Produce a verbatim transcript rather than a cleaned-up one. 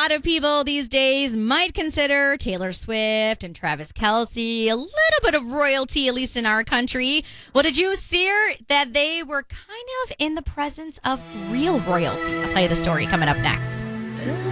lot of people these days might consider Taylor Swift and Travis Kelce a little bit of royalty, at least in our country. Well, did you hear that they were kind of in the presence of real royalty? I'll tell you the story coming up next.